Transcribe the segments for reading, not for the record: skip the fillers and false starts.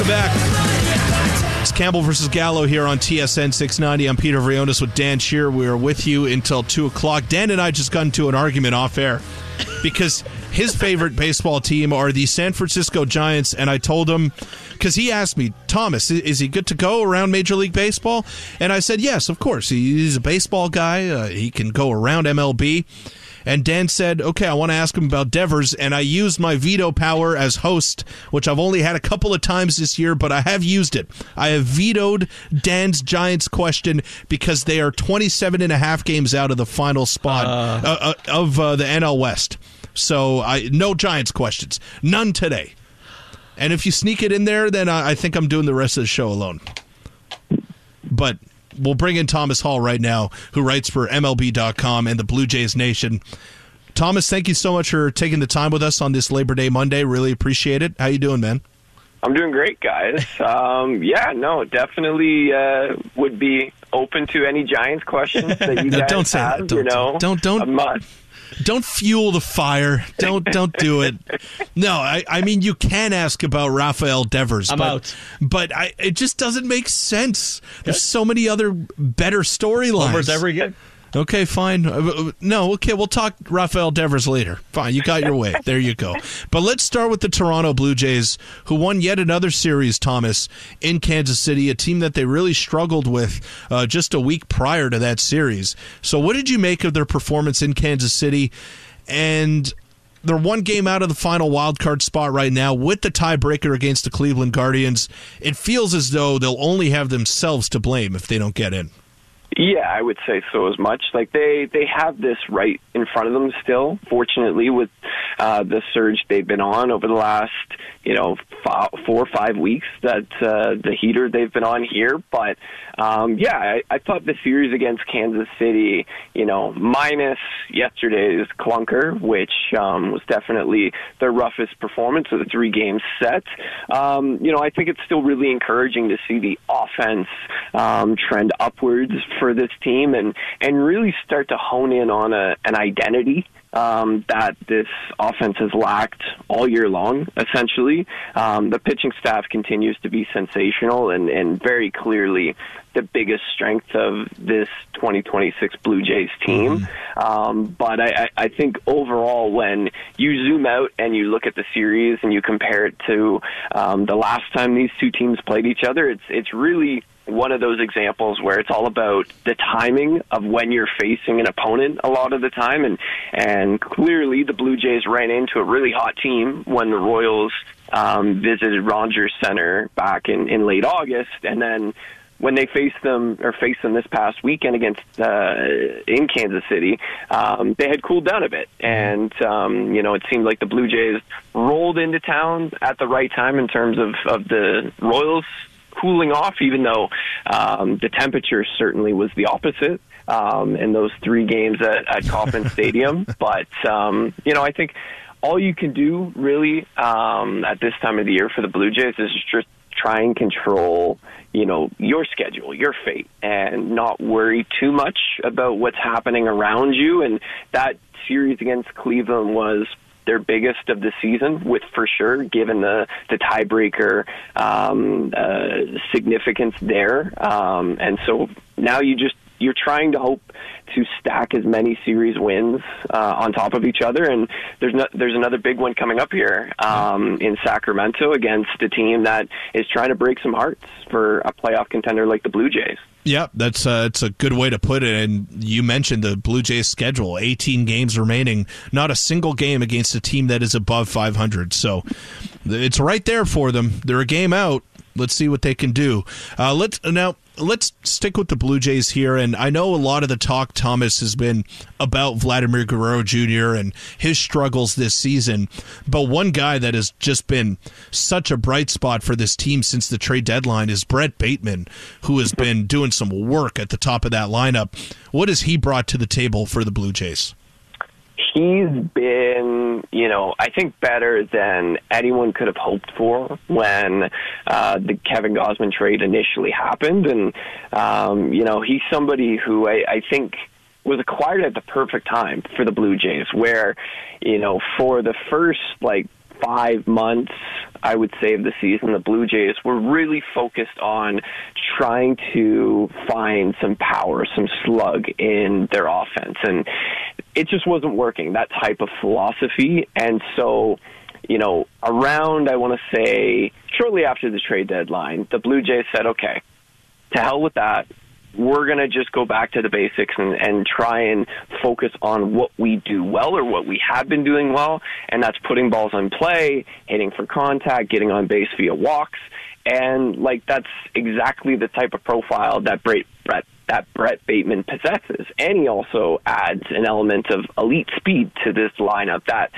Back. It's Campbell versus Gallo here on TSN 690. I'm Peter Vrionis with Dan Shear. We are with you until 2 o'clock. Dan and I just got into an argument off air because his favorite baseball team are the San Francisco Giants, and I told him, because he asked me, Thomas, is he good to go around Major League Baseball? And I said, yes, of course. He's a baseball guy. He can go around MLB. And Dan said, okay, I want to ask him about Devers, and I used my veto power as host, which I've only had a couple of times this year, but I have used it. I have vetoed Dan's Giants question because they are 27 and a half games out of the final spot of the NL West. So no Giants questions. None today. And if you sneak it in there, then I think I'm doing the rest of the show alone. But we'll bring in Thomas Hall right now, who writes for MLB.com and the Blue Jays Nation. Thomas, thank you so much for taking the time with us on this Labor Day Monday. Really appreciate it. How you doing, man? I'm doing great, guys. Definitely would be open to any Giants questions that you guys don't say have. That. Don't fuel the fire. Don't do it. No, I mean, you can ask about Rafael Devers. I'm out. But it just doesn't make sense. There's so many other better storylines. Homers every game. Okay, fine. No, okay, we'll talk Rafael Devers later. Fine, you got your way. There you go. But let's start with the Toronto Blue Jays, who won yet another series, Thomas, in Kansas City, a team that they really struggled with just a week prior to that series. So what did you make of their performance in Kansas City? And they're one game out of the final wildcard spot right now with the tiebreaker against the Cleveland Guardians. It feels as though they'll only have themselves to blame if they don't get in. Yeah, I would say so as much. Like they have this right in front of them still, fortunately, with the surge they've been on over the last, 4 or 5 weeks, that the heater they've been on here. But, I thought the series against Kansas City, minus yesterday's clunker, which was definitely their roughest performance of the 3-game set. I think it's still really encouraging to see the offense trend upwards for this team and really start to hone in on an identity that this offense has lacked all year long, essentially. The pitching staff continues to be sensational and very clearly the biggest strength of this 2026 Blue Jays team. But I think overall, when you zoom out and you look at the series and you compare it to the last time these two teams played each other, it's really one of those examples where it's all about the timing of when you're facing an opponent a lot of the time. And clearly the Blue Jays ran into a really hot team when the Royals visited Rogers Center back in late August. And then when they faced them this past weekend against in Kansas City, they had cooled down a bit. And, it seemed like the Blue Jays rolled into town at the right time in terms of the Royals cooling off, even though the temperature certainly was the opposite in those 3 games at Kauffman Stadium. But, I think all you can do really at this time of the year for the Blue Jays is just try and control, your schedule, your fate, and not worry too much about what's happening around you. And that series against Cleveland was their biggest of the season, with for sure, given the tiebreaker significance there. And so now you're trying to hope to stack as many series wins on top of each other, and there's another big one coming up here in Sacramento against a team that is trying to break some hearts for a playoff contender like the Blue Jays. Yeah, it's a good way to put it. And you mentioned the Blue Jays schedule, 18 games remaining, not a single game against a team that is above 500. So it's right there for them. They're a game out. Let's see what they can do. Let's stick with the Blue Jays here. And I know a lot of the talk, Thomas, has been about Vladimir Guerrero Jr. and his struggles this season. But one guy that has just been such a bright spot for this team since the trade deadline is Brett Bateman, who has been doing some work at the top of that lineup. What has he brought to the table for the Blue Jays? He's been, I think better than anyone could have hoped for when the Kevin Gausman trade initially happened. And, he's somebody who I think was acquired at the perfect time for the Blue Jays, where, for the first, 5 months, I would say, of the season, the Blue Jays were really focused on trying to find some power, some slug in their offense. And it just wasn't working, that type of philosophy. And so, around, I want to say, shortly after the trade deadline, the Blue Jays said, okay, to hell with that. We're going to just go back to the basics and try and focus on what we do well, or what we have been doing well, and that's putting balls on play, hitting for contact, getting on base via walks. And, that's exactly the type of profile that Brett Bateman possesses. And he also adds an element of elite speed to this lineup that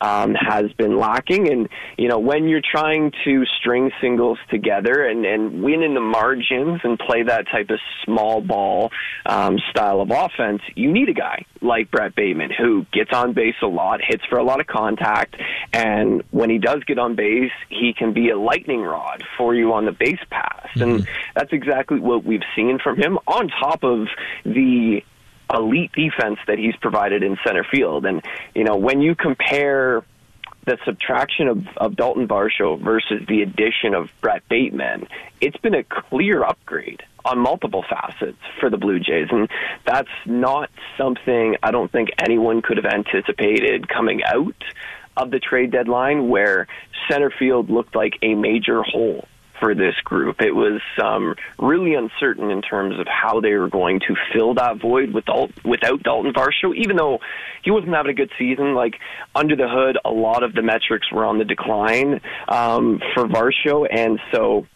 has been lacking. And, when you're trying to string singles together and win in the margins and play that type of small ball style of offense, you need a guy like Brett Bateman who gets on base a lot, hits for a lot of contact, and when he does get on base, he can be a lightning rod for you on the base pass. Mm-hmm. And that's exactly what we've seen from him, on top of the elite defense that he's provided in center field. And, when you compare the subtraction of Dalton Varsho versus the addition of Brett Bateman, it's been a clear upgrade on multiple facets for the Blue Jays. And that's not something I don't think anyone could have anticipated coming out of the trade deadline, where center field looked like a major hole for this group. It was really uncertain in terms of how they were going to fill that void without Dalton Varsho, even though he wasn't having a good season. Under the hood, a lot of the metrics were on the decline for Varsho, and so,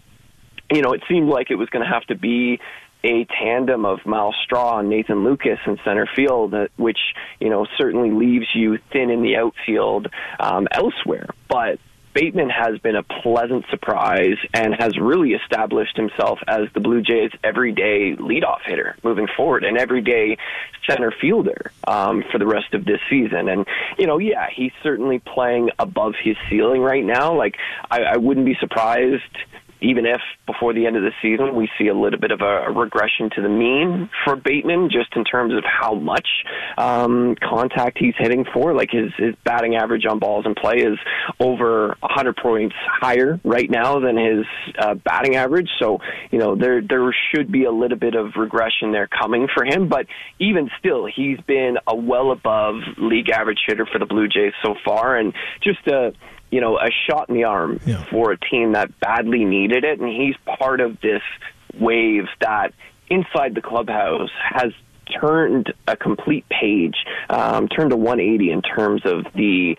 it seemed like it was going to have to be a tandem of Myles Straw and Nathan Lucas in center field, which, certainly leaves you thin in the outfield elsewhere. But Bateman has been a pleasant surprise and has really established himself as the Blue Jays' everyday leadoff hitter moving forward, and everyday center fielder for the rest of this season. And, he's certainly playing above his ceiling right now. I wouldn't be surprised even if before the end of the season we see a little bit of a regression to the mean for Bateman, just in terms of how much contact he's hitting for. His batting average on balls in play is over 100 points higher right now than his batting average. So, there should be a little bit of regression there coming for him. But even still, he's been a well above league average hitter for the Blue Jays so far, and just a shot in the arm for a team that badly needed it. And he's part of this wave that inside the clubhouse has turned a complete page, turned a 180 in terms of the,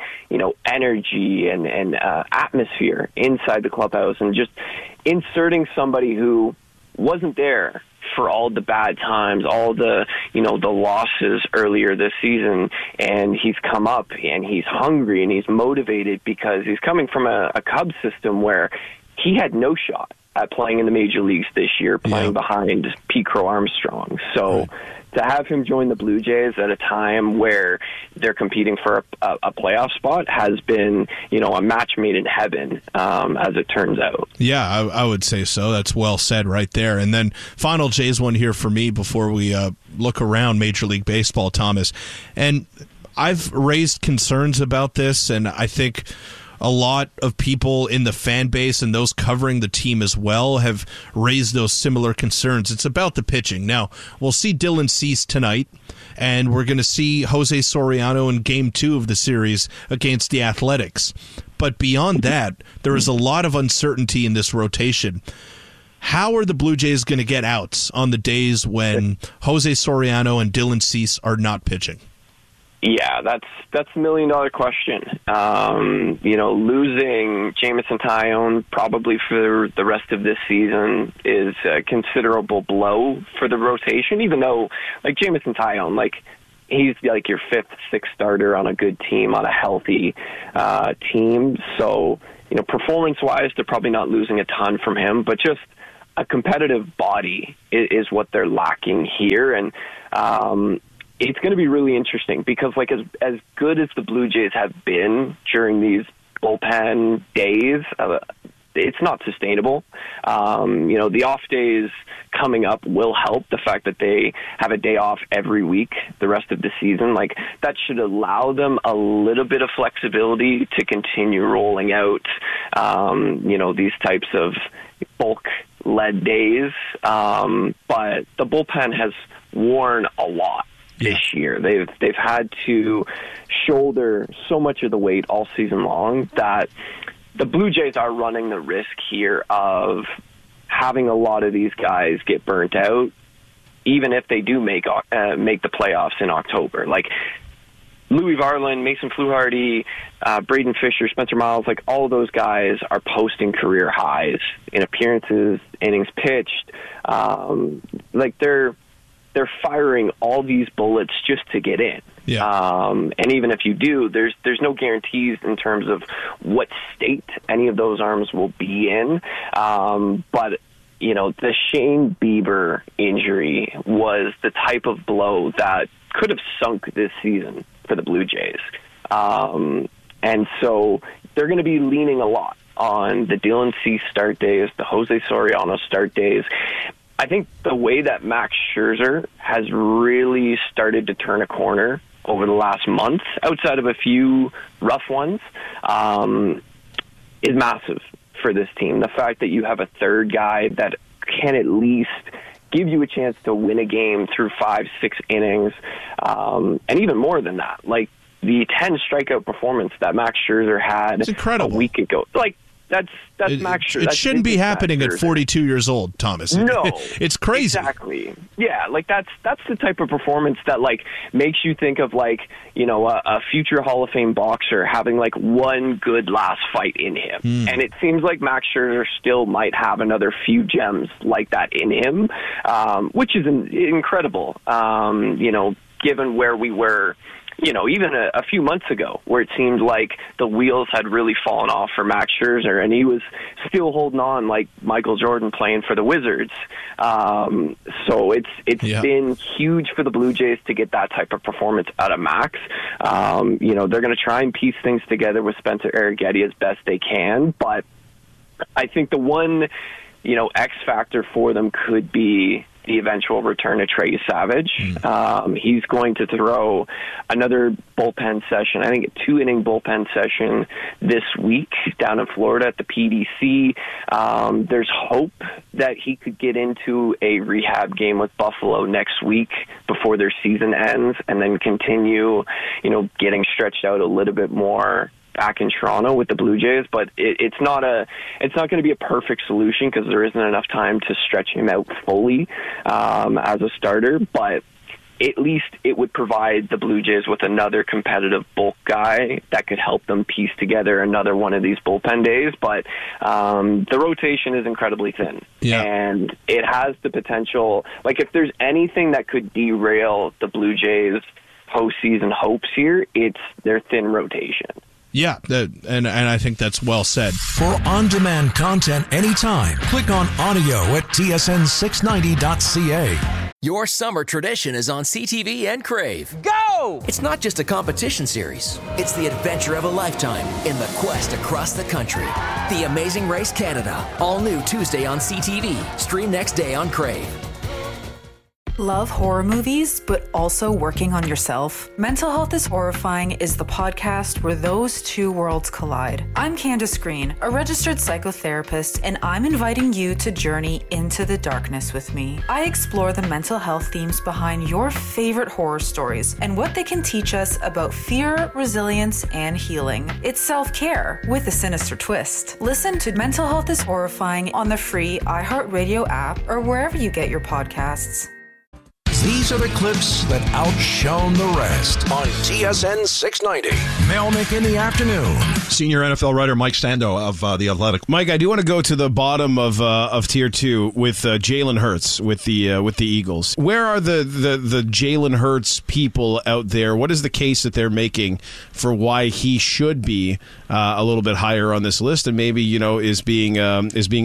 energy and atmosphere inside the clubhouse, and just inserting somebody who wasn't there for all the bad times, all the, the losses earlier this season. And he's come up and he's hungry and he's motivated, because he's coming from a Cubs system where he had no shot at playing in the major leagues this year, playing behind Pete Crow Armstrong. So to have him join the Blue Jays at a time where they're competing for a playoff spot has been, a match made in heaven, as it turns out. Yeah, I would say so. That's well said right there. And then final Jays one here for me before we look around Major League Baseball, Thomas. And I've raised concerns about this, and I think a lot of people in the fan base and those covering the team as well have raised those similar concerns. It's about the pitching. Now, we'll see Dylan Cease tonight, and we're going to see Jose Soriano in Game 2 of the series against the Athletics. But beyond that, there is a lot of uncertainty in this rotation. How are the Blue Jays going to get outs on the days when Jose Soriano and Dylan Cease are not pitching? Yeah, that's the $1 million question. Losing Jameson Taillon probably for the rest of this season is a considerable blow for the rotation, even though, Jameson Taillon, he's your fifth, sixth starter on a good team, on a healthy team. So, performance-wise, they're probably not losing a ton from him, but just a competitive body is what they're lacking here. And it's going to be really interesting, because as good as the Blue Jays have been during these bullpen days, it's not sustainable. The off days coming up will help. The fact that they have a day off every week the rest of the season, like that should allow them a little bit of flexibility to continue rolling out, these types of bulk-led days. But the bullpen has worn a lot this year. They've had to shoulder so much of the weight all season long that the Blue Jays are running the risk here of having a lot of these guys get burnt out, even if they do make the playoffs in October. Like Louis Varland, Mason Fluharty, Braden Fisher, Spencer Miles, like all of those guys are posting career highs in appearances, innings pitched. They're firing all these bullets just to get in. Yeah. And even if you do, there's no guarantees in terms of what state any of those arms will be in. But the Shane Bieber injury was the type of blow that could have sunk this season for the Blue Jays. And so they're going to be leaning a lot on the Dylan Cease start days, the Jose Soriano start days. I think the way that Max Scherzer has really started to turn a corner over the last month, outside of a few rough ones, is massive for this team. The fact that you have a third guy that can at least give you a chance to win a game through 5-6 innings, and even more than that. Like the 10 strikeout performance that Max Scherzer had a week ago. Like, that's Max Scherzer. It shouldn't be happening at 42 years old, Thomas. No. It's crazy. Exactly. Yeah, like that's the type of performance that like makes you think of like, a future Hall of Fame boxer having like one good last fight in him. And it seems like Max Scherzer still might have another few gems like that in him, which is incredible, given where we were, even a few months ago, where it seemed like the wheels had really fallen off for Max Scherzer, and he was still holding on like Michael Jordan playing for the Wizards. So it's been huge for the Blue Jays to get that type of performance out of Max. They're going to try and piece things together with Spencer Arrighetti as best they can, but I think the one, X factor for them could be the eventual return of Trey Savage. He's going to throw another bullpen session, I think a 2-inning bullpen session this week down in Florida at the PDC. There's hope that he could get into a rehab game with Buffalo next week before their season ends, and then continue, getting stretched out a little bit more back in Toronto with the Blue Jays, but it's not going to be a perfect solution because there isn't enough time to stretch him out fully as a starter, but at least it would provide the Blue Jays with another competitive bulk guy that could help them piece together another one of these bullpen days. But the rotation is incredibly thin, and it has the potential, like if there's anything that could derail the Blue Jays' postseason hopes here, it's their thin rotation. Yeah, and I think that's well said. For on-demand content anytime, click on audio at tsn690.ca. Your summer tradition is on CTV and Crave. Go! It's not just a competition series. It's the adventure of a lifetime in the quest across the country. The Amazing Race Canada. All new Tuesday on CTV. Stream next day on Crave. Love horror movies, but also working on yourself? Mental Health is Horrifying is the podcast where those two worlds collide. I'm Candace Green, a registered psychotherapist, and I'm inviting you to journey into the darkness with me. I explore the mental health themes behind your favorite horror stories and what they can teach us about fear, resilience, and healing. It's self-care with a sinister twist. Listen to Mental Health is Horrifying on the free iHeartRadio app or wherever you get your podcasts. These are the clips that outshone the rest on TSN 690. Melnick in the afternoon. Senior NFL writer Mike Stando of The Athletic. Mike, I do want to go to the bottom of Tier 2 with Jalen Hurts with the Eagles. Where are the Jalen Hurts people out there? What is the case that they're making for why he should be a little bit higher on this list, and maybe is being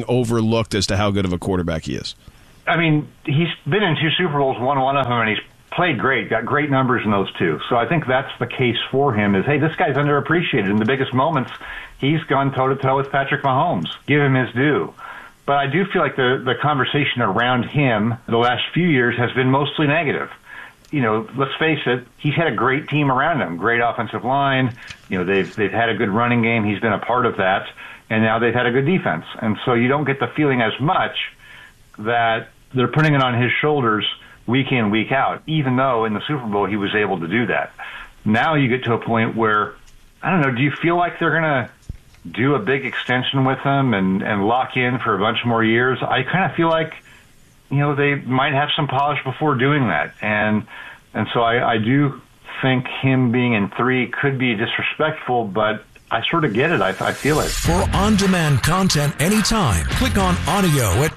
overlooked as to how good of a quarterback he is? I mean, he's been in 2 Super Bowls, won one of them, and he's played great, got great numbers in those two. So I think that's the case for him is, hey, this guy's underappreciated. In the biggest moments, he's gone toe-to-toe with Patrick Mahomes. Give him his due. But I do feel like the conversation around him the last few years has been mostly negative. You know, let's face it, he's had a great team around him, great offensive line. You know, they've had a good running game. He's been a part of that. And now they've had a good defense. And so you don't get the feeling as much that they're putting it on his shoulders week in, week out, even though in the Super Bowl he was able to do that. Now you get to a point where, I don't know, do you feel like they're going to do a big extension with him and lock in for a bunch more years? I kind of feel like, you know, they might have some polish before doing that. And so I do think him being in 3 could be disrespectful, but I sort of get it. I feel it. For on-demand content anytime, click on audio at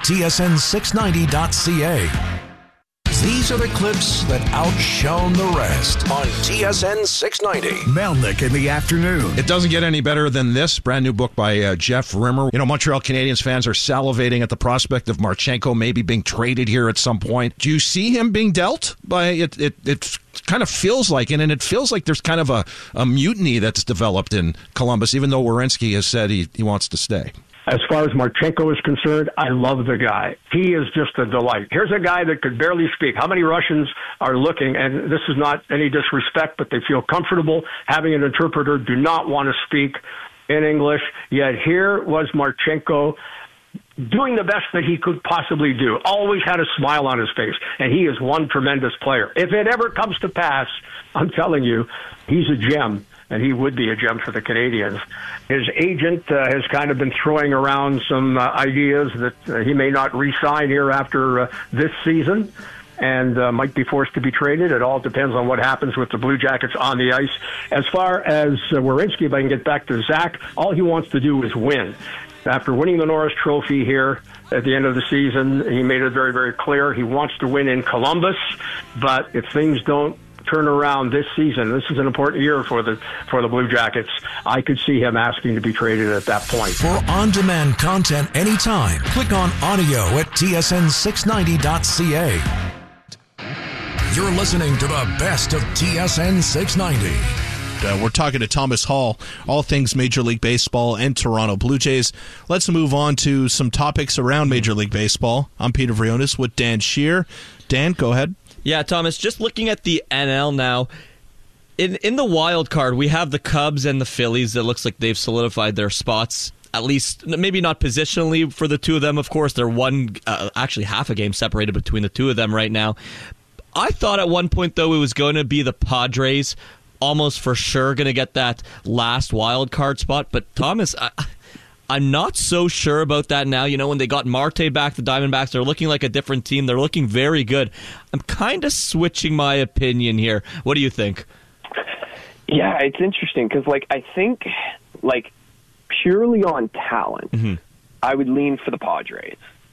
tsn690.ca. These are the clips that outshone the rest on TSN 690. Melnick in the afternoon. It doesn't get any better than this. Brand new book by Jeff Rimmer. You know, Montreal Canadiens fans are salivating at the prospect of Marchenko maybe being traded here at some point. Do you see him being dealt? It kind of feels like it, and it feels like there's kind of a mutiny that's developed in Columbus, even though Werenski has said he wants to stay. As far as Marchenko is concerned, I love the guy. He is just a delight. Here's a guy that could barely speak. How many Russians are looking, and this is not any disrespect, but they feel comfortable having an interpreter, do not want to speak in English. Yet here was Marchenko doing the best that he could possibly do. Always had a smile on his face, and he is one tremendous player. If it ever comes to pass, I'm telling you, he's a gem. And he would be a gem for the Canadiens. His agent has kind of been throwing around some ideas that he may not re-sign here after this season and might be forced to be traded. It all depends on what happens with the Blue Jackets on the ice. As far as Werenski, if I can get back to Zach, all he wants to do is win. After winning the Norris Trophy here at the end of the season, he made it very, very clear he wants to win in Columbus. But if things don't turn around this season, this is an important year for the Blue Jackets, I could see him asking to be traded at that point. For on-demand content anytime, click on audio at tsn690.ca. You're listening to the best of TSN 690. We're talking to Thomas Hall, all things Major League Baseball and Toronto Blue Jays. Let's move on to some topics around Major League Baseball. I'm Peter Vrionis with Dan Shear. Dan, go ahead. Yeah, Thomas, just looking at the NL now, in the wild card, we have the Cubs and the Phillies. It looks like they've solidified their spots, at least maybe not positionally for the two of them. Of course, they're actually half a game separated between the two of them right now. I thought at one point, though, it was going to be the Padres, almost for sure going to get that last wild card spot. But Thomas, I'm not so sure about that now. You know, when they got Marte back, the Diamondbacks, they're looking like a different team. They're looking very good. I'm kind of switching my opinion here. What do you think? Yeah, it's interesting because, I think, purely on talent, I would lean for the Padres.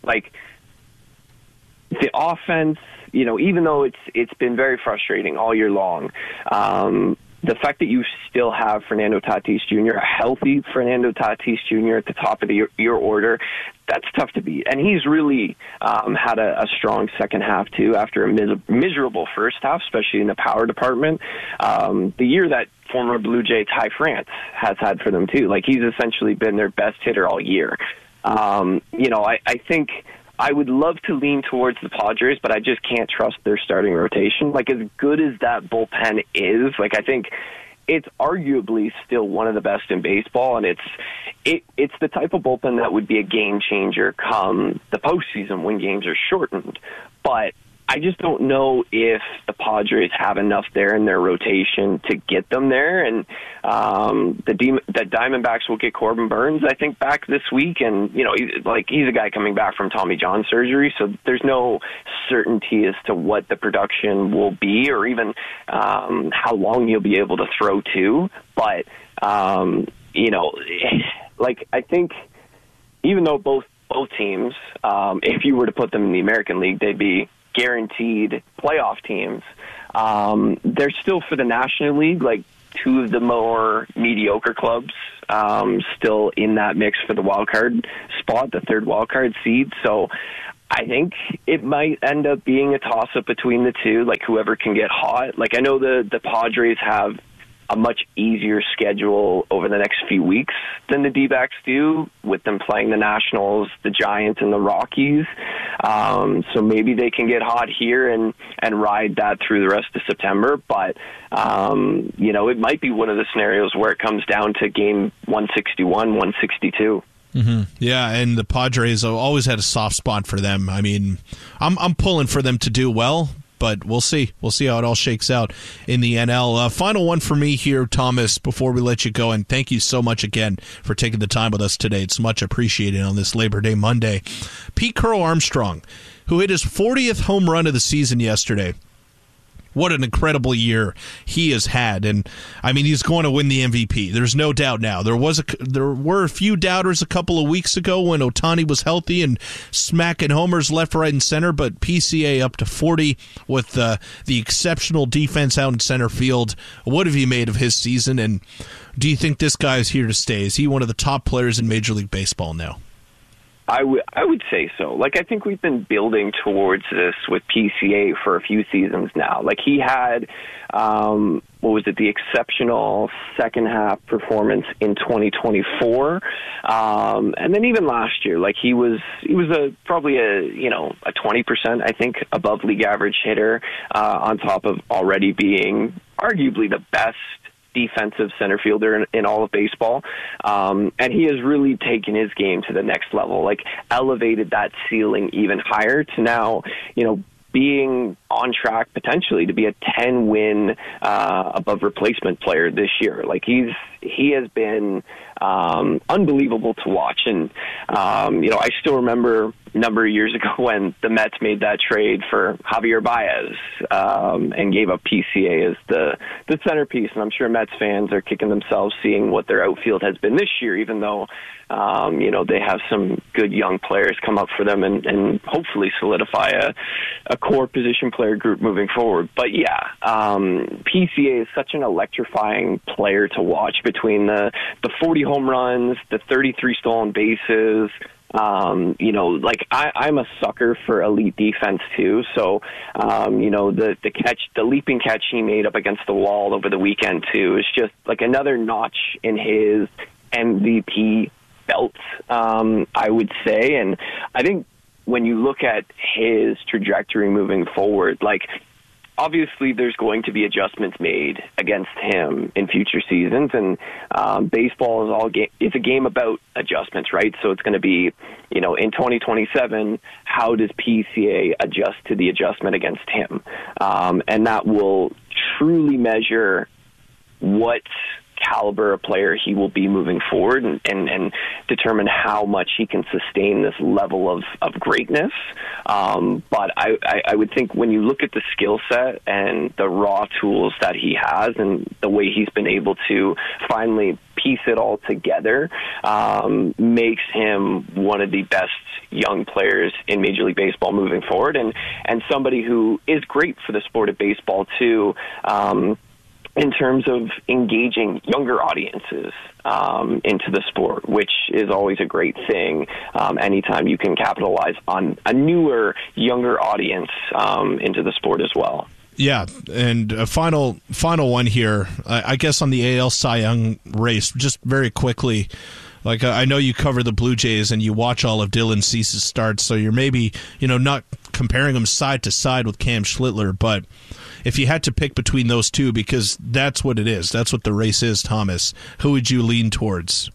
The offense, even though it's been very frustrating all year long, the fact that you still have Fernando Tatis Jr., a healthy Fernando Tatis Jr. at the top of your order, that's tough to beat. And he's really had a strong second half, too, after a miserable first half, especially in the power department. The year that former Blue Jay Ty France has had for them, too. He's essentially been their best hitter all year. I think I would love to lean towards the Padres, but I just can't trust their starting rotation. As good as that bullpen is, I think it's arguably still one of the best in baseball, and it's the type of bullpen that would be a game changer come the postseason when games are shortened. But I just don't know if the Padres have enough there in their rotation to get them there. And the Diamondbacks will get Corbin Burns, I think, back this week. And, he's a guy coming back from Tommy John surgery, so there's no certainty as to what the production will be or even how long he'll be able to throw to. But, I think even though both teams, if you were to put them in the American League, they'd be guaranteed playoff teams. They're still, for the National League, two of the more mediocre clubs still in that mix for the wild card spot, the third wild card seed. So I think it might end up being a toss-up between the two, like whoever can get hot. Like I know the Padres have a much easier schedule over the next few weeks than the D-backs do, with them playing the Nationals, the Giants, and the Rockies. So maybe they can get hot here and ride that through the rest of September. But, it might be one of the scenarios where it comes down to game 161, 162. Mm-hmm. Yeah, and the Padres have always had a soft spot for them. I mean, I'm pulling for them to do well, but we'll see. We'll see how it all shakes out in the NL. Final one for me here, Thomas, before we let you go, and thank you so much again for taking the time with us today. It's much appreciated on this Labor Day Monday. Pete Crow Armstrong, who hit his 40th home run of the season yesterday. What an incredible year he has had. And, I mean, he's going to win the MVP. There's no doubt now. There were a few doubters a couple of weeks ago when Ohtani was healthy and smacking homers left, right, and center, but PCA up to 40 with the exceptional defense out in center field. What have you made of his season, and do you think this guy is here to stay? Is he one of the top players in Major League Baseball now? I would say so. Like, I think we've been building towards this with PCA for a few seasons now. Like, he had, the exceptional second half performance in 2024. And then even last year, like, he was probably a 20%, I think, above league average hitter, on top of already being arguably the best defensive center fielder in all of baseball. And he has really taken his game to the next level, like elevated that ceiling even higher to now, being on track potentially to be a 10-win above replacement player this year. Like he has been unbelievable to watch. And, I still remember a number of years ago when the Mets made that trade for Javier Baez and gave up PCA as the centerpiece. And I'm sure Mets fans are kicking themselves seeing what their outfield has been this year, even though, they have some good young players come up for them and hopefully solidify a core position player group moving forward. But yeah, PCA is such an electrifying player to watch between the 40 home runs, the 33 stolen bases. I'm a sucker for elite defense too. So, the leaping catch he made up against the wall over the weekend too is just like another notch in his MVP belt, I would say. And I think when you look at his trajectory moving forward, like, obviously there's going to be adjustments made against him in future seasons, and baseball is a game about adjustments, right? So it's going to be, in 2027, how does PCA adjust to the adjustment against him? And that will truly measure what caliber of player he will be moving forward and determine how much he can sustain this level of greatness. But I would think when you look at the skill set and the raw tools that he has and the way he's been able to finally piece it all together, makes him one of the best young players in Major League Baseball moving forward, and somebody who is great for the sport of baseball too, in terms of engaging younger audiences into the sport, which is always a great thing. Anytime you can capitalize on a newer, younger audience into the sport as well. Yeah, and a final one here, I guess on the AL Cy Young race, just very quickly. Like, I know you cover the Blue Jays and you watch all of Dylan Cease's starts, so you're maybe, not comparing them side to side with Cam Schlittler, but if you had to pick between those two, because that's what it is, that's what the race is, Thomas, who would you lean towards?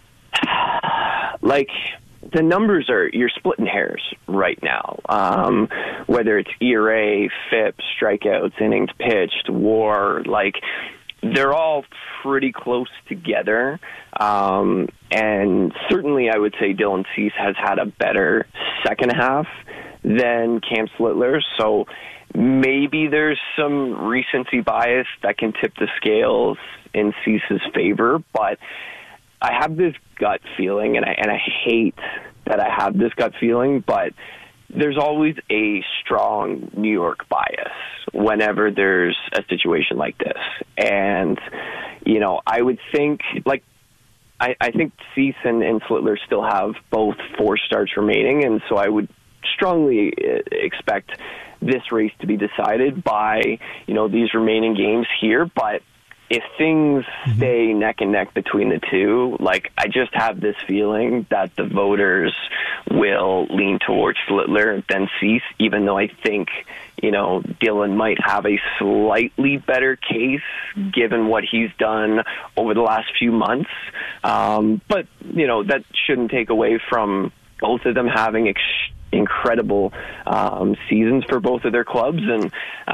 Like, the numbers you're splitting hairs right now. Whether it's ERA, FIP, strikeouts, innings pitched, WAR, like, they're all pretty close together. And certainly I would say Dylan Cease has had a better second half than Cam Schlittler. So maybe there's some recency bias that can tip the scales in Cease's favor. But I have this gut feeling, and I hate that I have this gut feeling, but there's always a strong New York bias whenever there's a situation like this. And, I would think, like, I think Cease and Schlittler still have both 4 starts remaining, and so I would strongly expect this race to be decided by, these remaining games here. But if things stay neck and neck between the two, I just have this feeling that the voters will lean towards Littler than Cease, even though I think, Dylan might have a slightly better case given what he's done over the last few months. But, that shouldn't take away from both of them having incredible seasons for both of their clubs, and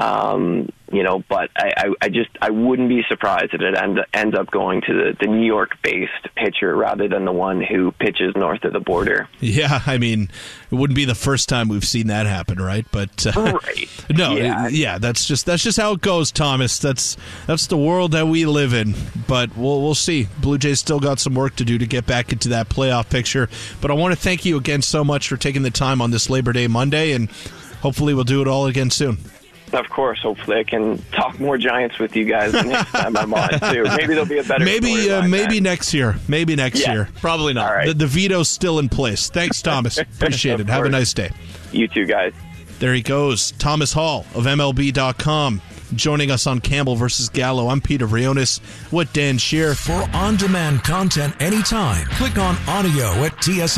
but I wouldn't be surprised if it ends up going to the New York-based pitcher rather than the one who pitches north of the border. Yeah, I mean, it wouldn't be the first time we've seen that happen, right? But right. No, that's just how it goes, Thomas. That's the world that we live in. But we'll see. Blue Jays still got some work to do to get back into that playoff picture. But I want to thank you again so much for taking the time on this Labor Day Monday, and hopefully we'll do it all again soon. Of course. Hopefully I can talk more Giants with you guys the next time I'm on, too. Maybe there'll be a better maybe next year. Maybe next year. Probably not. All right. The veto's still in place. Thanks, Thomas. Appreciate it. Have a nice day. You too, guys. There he goes. Thomas Hall of MLB.com joining us on Campbell versus Gallo. I'm Peter Vrionis with Dan Shear. For on-demand content anytime, click on audio at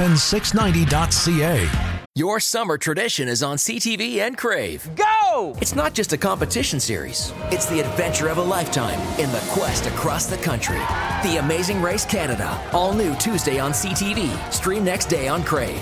tsn690.ca. Your summer tradition is on CTV and Crave. Go! It's not just a competition series. It's the adventure of a lifetime in the quest across the country. The Amazing Race Canada. All new Tuesday on CTV. Stream next day on Crave.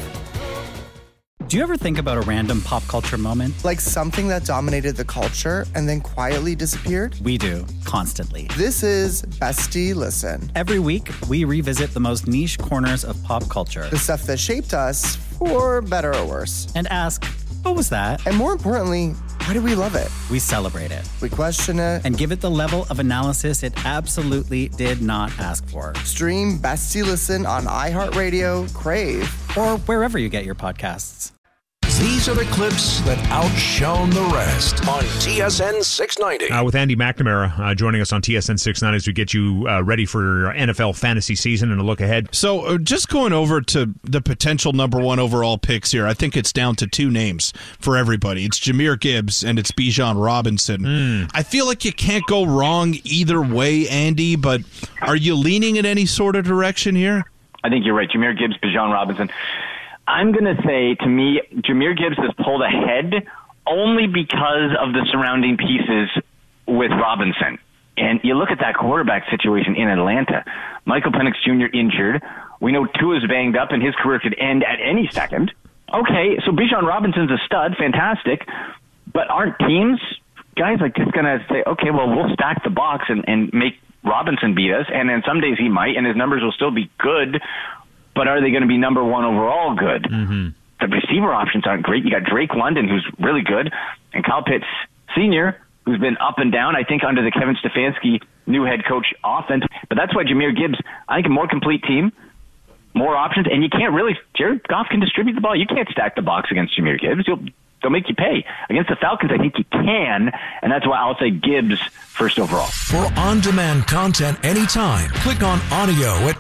Do you ever think about a random pop culture moment? Like something that dominated the culture and then quietly disappeared? We do, constantly. This is Bestie Listen. Every week, we revisit the most niche corners of pop culture. The stuff that shaped us, for better or worse. And ask, what was that? And more importantly, why do we love it? We celebrate it. We question it. And give it the level of analysis it absolutely did not ask for. Stream Bestie Listen on iHeartRadio, Crave, or wherever you get your podcasts. These are the clips that outshone the rest on TSN 690. With Andy McNamara joining us on TSN 690 as we get you ready for NFL fantasy season and a look ahead. So just going over to the potential number one overall picks here, I think it's down to two names for everybody. It's Jahmyr Gibbs and it's Bijan Robinson. I feel like you can't go wrong either way, Andy, but are you leaning in any sort of direction here? I think you're right. Jahmyr Gibbs, Bijan Robinson. I'm going to say, to me, Jahmyr Gibbs has pulled ahead only because of the surrounding pieces with Robinson. And you look at that quarterback situation in Atlanta. Michael Penix Jr. injured. We know Tua's banged up and his career could end at any second. Okay, so Bijan Robinson's a stud, fantastic. But aren't teams, guys like this, going to say, okay, well, we'll stack the box and make Robinson beat us, and then some days he might, and his numbers will still be good. But are they going to be number one overall good? Mm-hmm. The receiver options aren't great. You got Drake London, who's really good, and Kyle Pitts Sr., who's been up and down, I think, under the Kevin Stefanski new head coach offense. But that's why Jahmyr Gibbs, I think, a more complete team, more options, and you can't really – Jared Goff can distribute the ball. You can't stack the box against Jahmyr Gibbs. They'll make you pay. Against the Falcons, I think you can, and that's why I'll say Gibbs first overall. For on-demand content anytime, click on audio at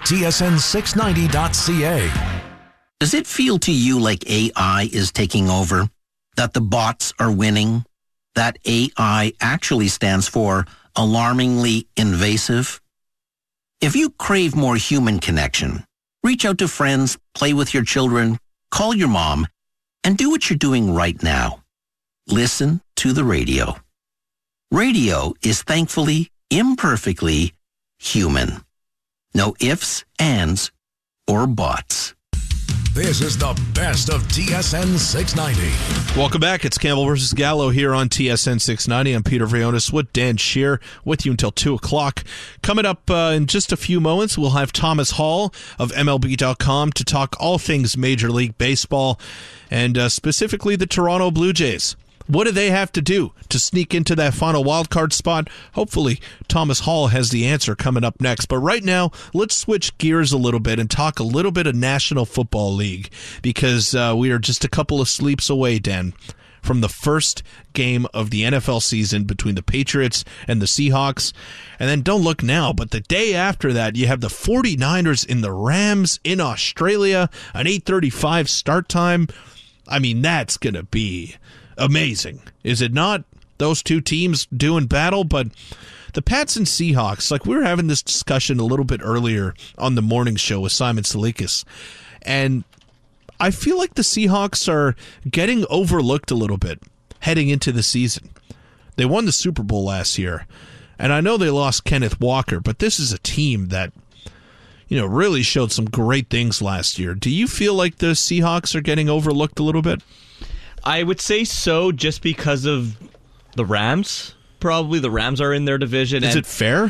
tsn690.ca. Does it feel to you like AI is taking over? That the bots are winning? That AI actually stands for alarmingly invasive? If you crave more human connection, reach out to friends, play with your children, call your mom, and do what you're doing right now. Listen to the radio. Radio is thankfully, imperfectly human. No ifs, ands, or buts. This is the best of TSN 690. Welcome back. It's Campbell versus Gallo here on TSN 690. I'm Peter Vrionis with Dan Shear with you until 2 o'clock. Coming up in just a few moments, we'll have Thomas Hall of MLB.com to talk all things Major League Baseball and specifically the Toronto Blue Jays. What do they have to do to sneak into that final wildcard spot? Hopefully, Thomas Hall has the answer coming up next. But right now, let's switch gears a little bit and talk a little bit of National Football League because we are just a couple of sleeps away, Dan, from the first game of the NFL season between the Patriots and the Seahawks. And then don't look now, but the day after that, you have the 49ers in the Rams in Australia, an 8:35 start time. I mean, that's going to be amazing. Is it not? Those two teams doing battle, but the Pats and Seahawks, like we were having this discussion a little bit earlier on the morning show with Simon Salikas, and I feel like the Seahawks are getting overlooked a little bit heading into the season. They won the Super Bowl last year, and I know they lost Kenneth Walker, but this is a team that, you know, really showed some great things last year. Do you feel like the Seahawks are getting overlooked a little bit? I would say so, just because of the Rams. Probably the Rams are in their division. Is it fair?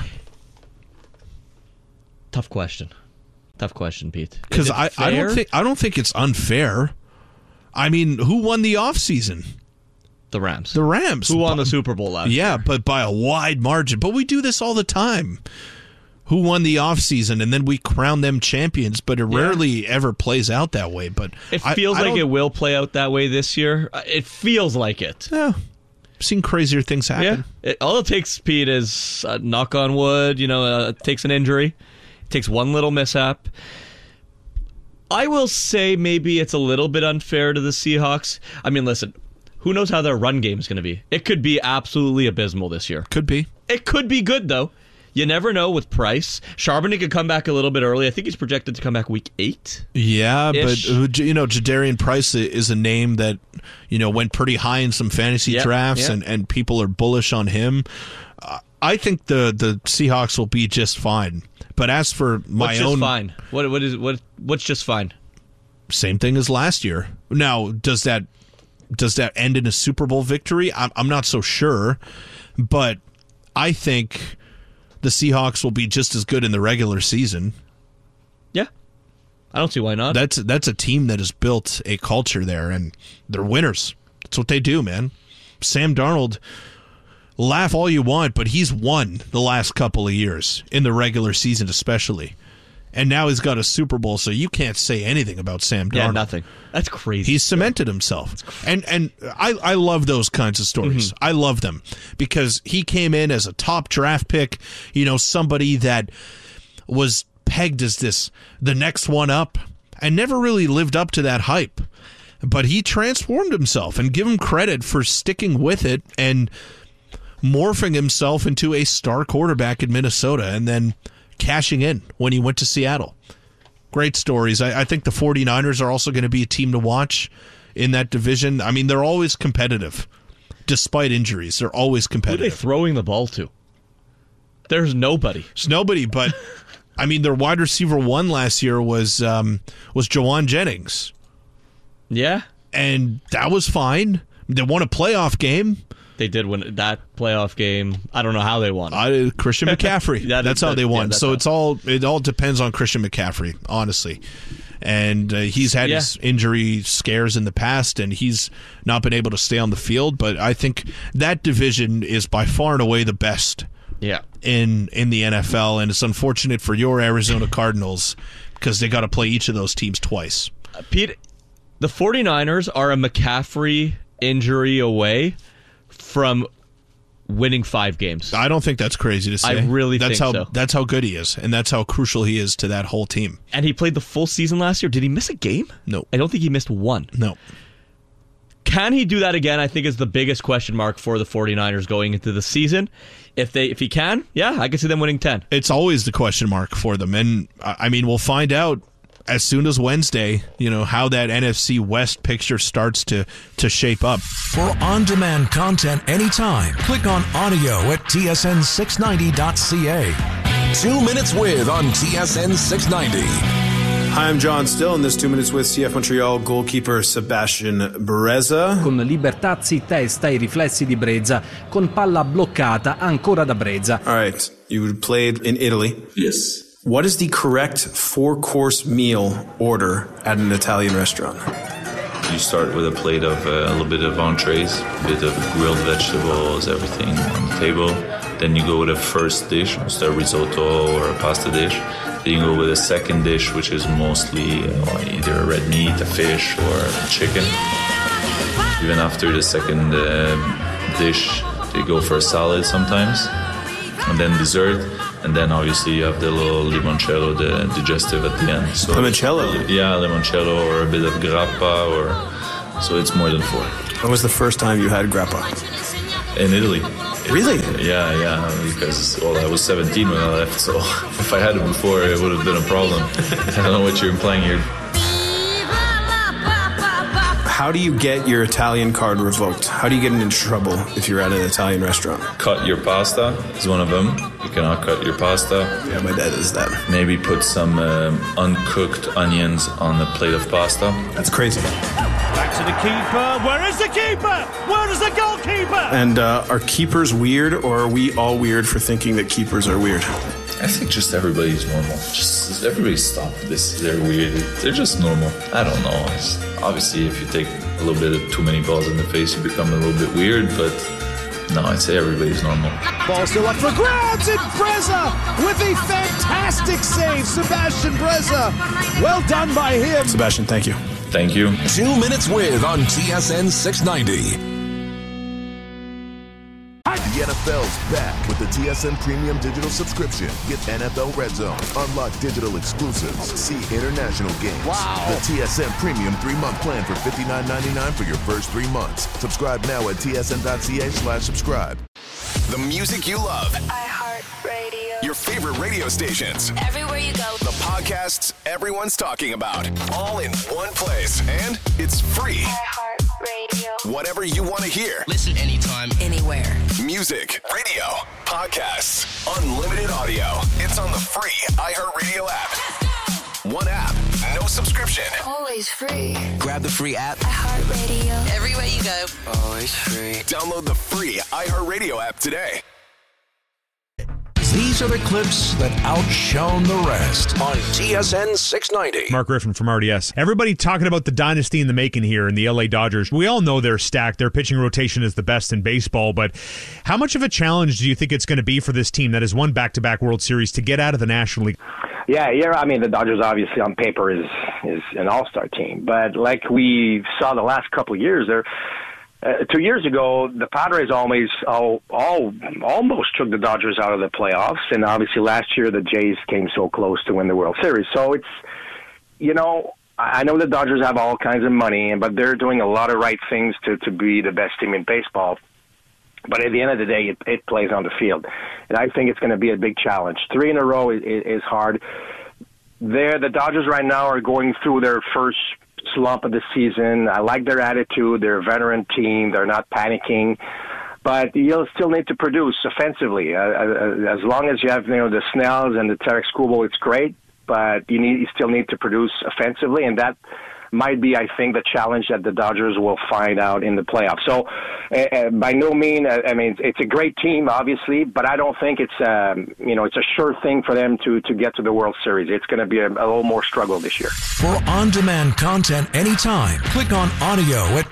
Tough question, Pete. Because I don't think it's unfair. I mean, who won the offseason? The Rams. The Rams. Who won the Super Bowl last year? Yeah, but by a wide margin. But we do this all the time. Who won the offseason, and then we crown them champions, but it rarely ever plays out that way. But it feels like it will play out that way this year. It feels like it. Yeah. I've seen crazier things happen. Yeah. All it takes, Pete, is knock on wood. It takes an injury. It takes one little mishap. I will say maybe it's a little bit unfair to the Seahawks. I mean, listen, who knows how their run game is going to be? It could be absolutely abysmal this year. Could be. It could be good, though. You never know with Price. Charbonnet could come back a little bit early. I think he's projected to come back week 8. Yeah, but Jadarian Price is a name that went pretty high in some fantasy drafts, and people are bullish on him. I think the Seahawks will be just fine. But as for my own, fine? What's just fine? Same thing as last year. Now, does that end in a Super Bowl victory? I'm not so sure, but I think the Seahawks will be just as good in the regular season. Yeah. I don't see why not. That's a team that has built a culture there, and they're winners. That's what they do, man. Sam Darnold, laugh all you want, but he's won the last couple of years, in the regular season especially. And now he's got a Super Bowl, so you can't say anything about Sam Darnold. Yeah, nothing. That's crazy. He's cemented himself. And I love those kinds of stories. Mm-hmm. I love them because he came in as a top draft pick, somebody that was pegged as the next one up, and never really lived up to that hype. But he transformed himself, and give him credit for sticking with it and morphing himself into a star quarterback in Minnesota, and then cashing in when he went to Seattle. Great stories. I think the 49ers are also going to be a team to watch in that division. I mean, they're always competitive. Despite injuries, they're always competitive. Who are they throwing the ball to? There's nobody. There's nobody, but I mean, their wide receiver 1 last year was Jawan Jennings. Yeah. And that was fine. They won a playoff game. They did win that playoff game. I don't know how they won. Christian McCaffrey. That's how they won. Yeah, so it all depends on Christian McCaffrey, honestly. And he's had his injury scares in the past, and he's not been able to stay on the field. But I think that division is by far and away the best in the NFL. And it's unfortunate for your Arizona Cardinals because they got to play each of those teams twice. Pete, the 49ers are a McCaffrey injury away from winning 5 games. I don't think that's crazy to say. I really think so. That's how good he is, and that's how crucial he is to that whole team. And he played the full season last year. Did he miss a game? No. I don't think he missed 1. No. Can he do that again? I think is the biggest question mark for the 49ers going into the season. If he can, I can see them winning 10. It's always the question mark for them, and I mean, we'll find out as soon as Wednesday, how that NFC West picture starts to shape up. For on-demand content anytime, click on audio at tsn690.ca. 2 Minutes With on TSN 690. Hi, I'm John Still, and this 2 Minutes With CF Montreal goalkeeper Sebastian Breza. Con libertà, zittesta e riflessi di Breza, con palla bloccata ancora da Breza. All right, you played in Italy. Yes. What is the correct 4-course meal order at an Italian restaurant? You start with a plate of a little bit of entrees, a bit of grilled vegetables, everything on the table. Then you go with a first dish, a risotto or a pasta dish. Then you go with a second dish, which is mostly either a red meat, a fish, or a chicken. Even after the second dish, they go for a salad sometimes. And then dessert. And then obviously you have the little limoncello, the digestive at the end. So, limoncello? Yeah, limoncello or a bit of grappa or So it's more than 4. When was the first time you had grappa? In Italy. Really? Yeah, because I was 17 when I left, so if I had it before, it would have been a problem. I don't know what you're implying here. How do you get your Italian card revoked? How do you get into trouble if you're at an Italian restaurant? Cut your pasta is one of them. You cannot cut your pasta. Yeah, my dad is that. Maybe put some uncooked onions on a plate of pasta. That's crazy. Back to the keeper. Where is the keeper? Where is the goalkeeper? And are keepers weird, or are we all weird for thinking that keepers are weird? I think just everybody's normal. Just everybody stop this. They're weird. They're just normal. I don't know. Obviously, if you take a little bit of too many balls in the face, you become a little bit weird, but no, I'd say everybody's normal. Ball still up for grabs, and Breza with a fantastic save. Sebastian Breza. Well done by him. Sebastian, thank you. Thank you. 2 Minutes With on TSN 690. The NFL's back with the TSN Premium Digital subscription. Get NFL Red Zone, unlock digital exclusives, see international games. Wow. The TSN Premium 3-month plan for $59.99 for your first 3 months. Subscribe now at tsn.ca/subscribe. The music you love. iHeartRadio. Your favorite radio stations. Everywhere you go. The podcasts everyone's talking about. All in one place. And it's free. iHeartRadio. Whatever you want to hear. Listen anytime, anywhere. Music, radio, podcasts, unlimited audio. It's on the free iHeartRadio app. One app, no subscription. Always free. Grab the free app. iHeartRadio. Everywhere you go. Always free. Download the free iHeartRadio app today. These are the clips that outshone the rest on TSN 690. Mark Griffin from RDS. Everybody talking about the dynasty in the making here in the LA Dodgers. We all know they're stacked. Their pitching rotation is the best in baseball, but how much of a challenge do you think it's going to be for this team that has won back-to-back World Series to get out of the National League? Yeah. I mean, the Dodgers obviously on paper is an all-star team, but like we saw the last couple of years, they're 2 years ago, the Padres almost took the Dodgers out of the playoffs, and obviously last year the Jays came so close to win the World Series. So it's, I know the Dodgers have all kinds of money, but they're doing a lot of right things to be the best team in baseball. But at the end of the day, it plays on the field, and I think it's going to be a big challenge. 3 in a row is hard. The Dodgers right now are going through their first slump of the season. I like their attitude. They're a veteran team. They're not panicking. But you'll still need to produce offensively. As long as you have the Snells and the Tarek Skubal, it's great. But you still need to produce offensively, and that might be, I think, the challenge that the Dodgers will find out in the playoffs. So, by no means, I mean, it's a great team, obviously, but I don't think it's a sure thing for them to get to the World Series. It's going to be a little more struggle this year. For on-demand content anytime, click on audio at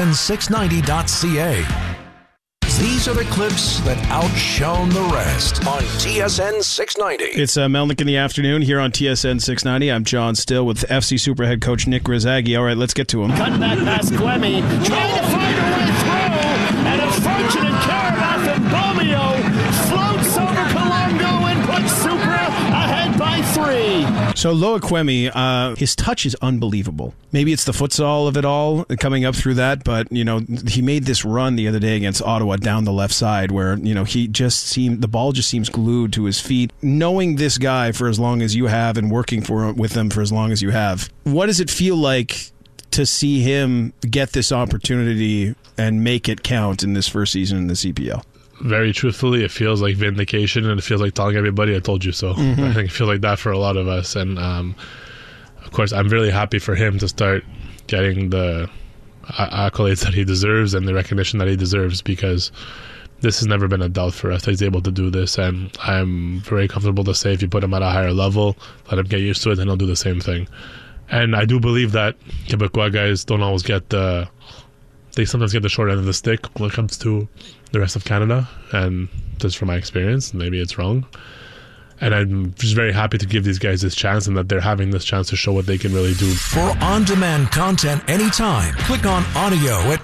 tsn690.ca. These are the clips that outshone the rest on TSN 690. It's Melnick in the afternoon here on TSN 690. I'm John Still with FC Super head coach Nick Rizaghi. All right, let's get to him. Cut back past Clemmy, trying to find a way through, and a fortunate Carabath and Bomio floats over Colombo and puts Supra ahead by 3. So Loikwemi, his touch is unbelievable. Maybe it's the futsal of it all coming up through that, but he made this run the other day against Ottawa down the left side where the ball just seems glued to his feet. Knowing this guy for as long as you have and working with him for as long as you have, what does it feel like to see him get this opportunity and make it count in this first season in the CPL? Very truthfully, it feels like vindication, and it feels like telling everybody I told you so. Mm-hmm. I think it feels like that for a lot of us, and of course I'm really happy for him to start getting the accolades that he deserves and the recognition that he deserves, because this has never been a doubt for us that he's able to do this, and I'm very comfortable to say if you put him at a higher level, let him get used to it, and he'll do the same thing. And I do believe that Quebecois guys don't always they sometimes get the short end of the stick when it comes to the rest of Canada, and just from my experience, maybe it's wrong. And I'm just very happy to give these guys this chance and that they're having this chance to show what they can really do. For on-demand content anytime, click on audio at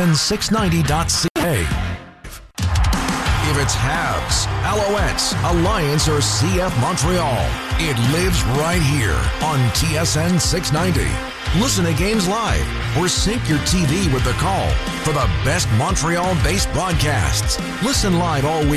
tsn690.ca. If it's Habs, Alouettes, Alliance, or CF Montreal, it lives right here on TSN 690. listen to games live, or sync your TV with the call for the best Montreal-based podcasts. Listen live all week